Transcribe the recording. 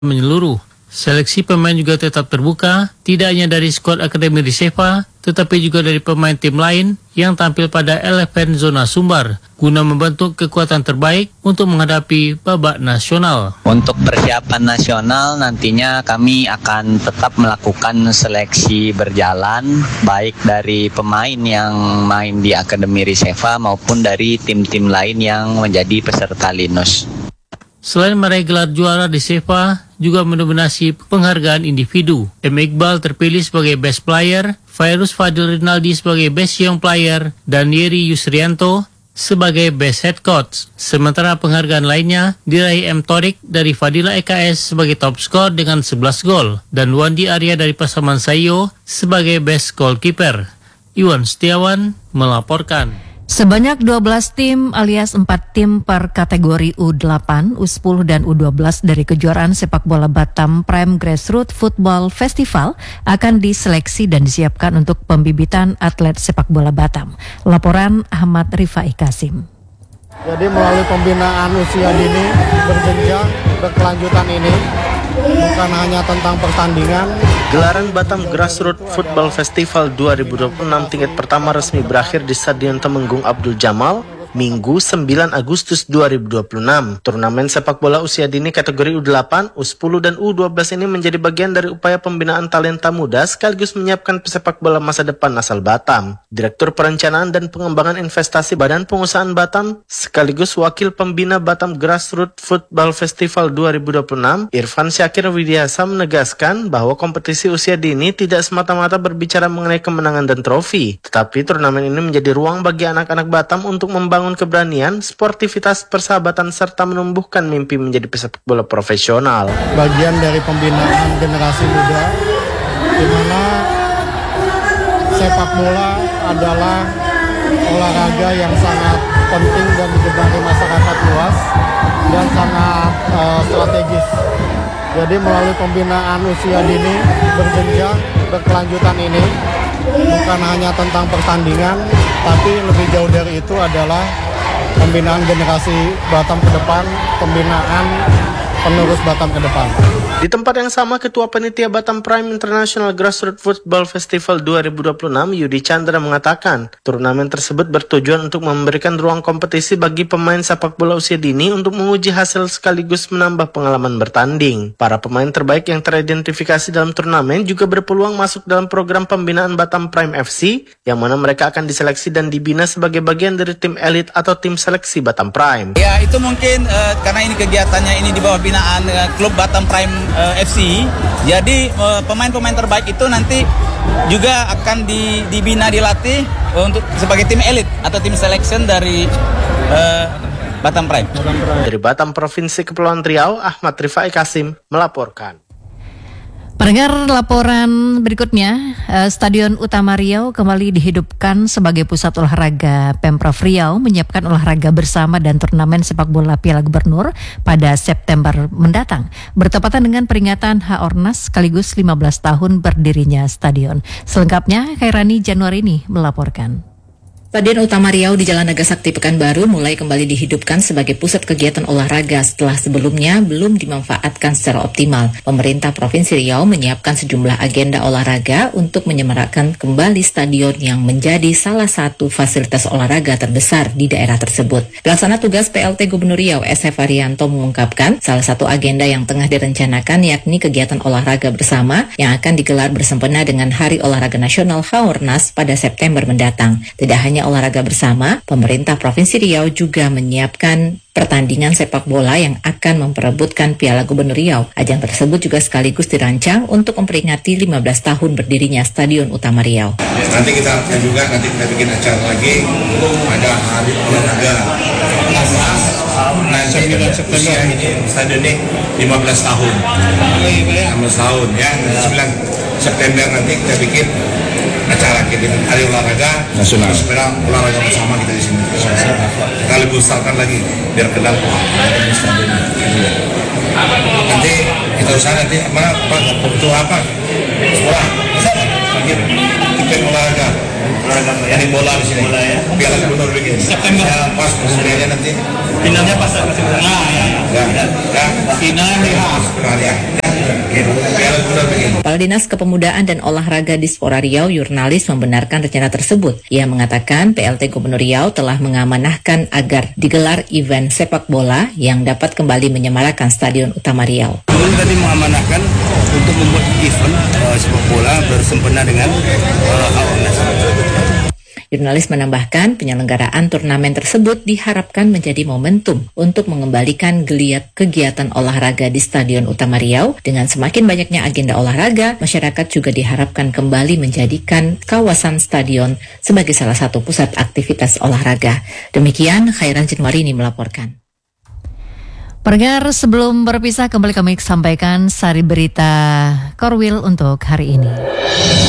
menyeluruh. Seleksi pemain juga tetap terbuka, tidak hanya dari skuad Akademi Riseva, tetapi juga dari pemain tim lain yang tampil pada Eleven Zona Sumbar, guna membentuk kekuatan terbaik untuk menghadapi babak nasional. Untuk persiapan nasional nantinya kami akan tetap melakukan seleksi berjalan, baik dari pemain yang main di Akademi Riseva maupun dari tim-tim lain yang menjadi peserta Linus. Selain meraih gelar juara di Seva, juga mendominasi penghargaan individu. M. Iqbal terpilih sebagai Best Player, Fairuz Fadil Rinaldi sebagai Best Young Player, dan Yeri Yusrianto sebagai Best Head Coach. Sementara penghargaan lainnya diraih M. Torik dari Fadila EKS sebagai Top Skor dengan 11 gol, dan Wandi Arya dari Pasaman Sayo sebagai Best Goalkeeper. Iwan Setiawan melaporkan. Sebanyak 12 tim alias 4 tim per kategori U8, U10 dan U12 dari kejuaraan sepak bola Batam Prime Grassroots Football Festival akan diseleksi dan disiapkan untuk pembibitan atlet sepak bola Batam. Laporan Ahmad Rifai Kasim. Jadi melalui pembinaan usia dini berjenjang berkelanjutan ini bukan hanya tentang pertandingan. Gelaran Batam Grassroots Football Festival 2026 tingkat pertama resmi berakhir di Stadion Temenggung Abdul Jamal, Minggu 9 Agustus 2026. Turnamen sepak bola usia dini kategori U8, U10 dan U12 ini menjadi bagian dari upaya pembinaan talenta muda sekaligus menyiapkan pesepak bola masa depan asal Batam. Direktur Perencanaan dan Pengembangan Investasi Badan Pengusahaan Batam sekaligus Wakil Pembina Batam Grassroots Football Festival 2026, Irfan Syakir Widiasa menegaskan bahwa kompetisi usia dini tidak semata-mata berbicara mengenai kemenangan dan trofi, tetapi turnamen ini menjadi ruang bagi anak-anak Batam untuk membangun keberanian, sportivitas, persahabatan, serta menumbuhkan mimpi menjadi pesepak bola profesional. Bagian dari pembinaan generasi muda, di mana sepak bola adalah olahraga yang sangat penting dan digemari masyarakat luas dan sangat strategis. Jadi melalui pembinaan usia dini berjenjang berkelanjutan ini bukan hanya tentang pertandingan, tapi lebih jauh dari itu adalah pembinaan generasi Batam ke depan, pembinaan penerus Batam ke depan. Di tempat yang sama, Ketua Panitia Batam Prime International Grassroots Football Festival 2026, Yudi Chandra mengatakan, turnamen tersebut bertujuan untuk memberikan ruang kompetisi bagi pemain sepak bola usia dini untuk menguji hasil sekaligus menambah pengalaman bertanding. Para pemain terbaik yang teridentifikasi dalam turnamen juga berpeluang masuk dalam program pembinaan Batam Prime FC, yang mana mereka akan diseleksi dan dibina sebagai bagian dari tim elit atau tim seleksi Batam Prime. Ya, itu mungkin karena ini kegiatannya ini di bawah binaan klub Batam Prime FC. Jadi pemain-pemain terbaik itu nanti juga akan dibina, dilatih untuk sebagai tim elit atau tim selection dari Batam Prime. Dari Batam Provinsi Kepulauan Riau, Ahmad Rifai Kasim melaporkan. Pendengar, laporan berikutnya, Stadion Utama Riau kembali dihidupkan sebagai pusat olahraga. Pemprov Riau menyiapkan olahraga bersama dan turnamen sepak bola Piala Gubernur pada September mendatang, bertepatan dengan peringatan Haornas sekaligus 15 tahun berdirinya stadion. Selengkapnya, Khairani Januarini melaporkan. Stadion Utama Riau di Jalan Nagasakti Pekanbaru mulai kembali dihidupkan sebagai pusat kegiatan olahraga setelah sebelumnya belum dimanfaatkan secara optimal. Pemerintah Provinsi Riau menyiapkan sejumlah agenda olahraga untuk menyemarakkan kembali stadion yang menjadi salah satu fasilitas olahraga terbesar di daerah tersebut. Pelaksana tugas PLT Gubernur Riau S.F. Arianto mengungkapkan salah satu agenda yang tengah direncanakan yakni kegiatan olahraga bersama yang akan digelar bersempena dengan Hari Olahraga Nasional Haornas pada September mendatang. Tidak hanya olahraga bersama, pemerintah Provinsi Riau juga menyiapkan pertandingan sepak bola yang akan memperebutkan Piala Gubernur Riau. Ajang tersebut juga sekaligus dirancang untuk memperingati 15 tahun berdirinya Stadion Utama Riau. Nanti kita bikin acara lagi, ada hari olahraga. Nah, September ini stadion ini 15 tahun. 15 tahun ya. 9 September nanti kita bikin acara kita hari olahraga nasional, sepeda olahraga bersama kita di sini. Kita lebih besarkan lagi biar kenal stadion. Nanti kita usaha nanti butuh apa? Sekolah, kita olahraga. Ini bola di sini. Piala Gubernur bikin. September. Ya, pas finalnya nanti. Finalnya pas September. Final ya. Piala Gubernur bikin. Kepala Dinas Kepemudaan dan Olahraga Dispora Riau, Yurnalis, membenarkan rencana tersebut. Ia mengatakan PLT Gubernur Riau telah mengamanahkan agar digelar event sepak bola yang dapat kembali menyemarakan Stadion Utama Riau. Kami tadi mengamanahkan untuk membuat event sepak bola bersempena dengan Haornas. Jurnalis menambahkan penyelenggaraan turnamen tersebut diharapkan menjadi momentum untuk mengembalikan geliat kegiatan olahraga di Stadion Utama Riau. Dengan semakin banyaknya agenda olahraga, masyarakat juga diharapkan kembali menjadikan kawasan stadion sebagai salah satu pusat aktivitas olahraga. Demikian Khairan Januarini melaporkan. Pendengar, sebelum berpisah kembali kami sampaikan sari berita Korwil untuk hari ini.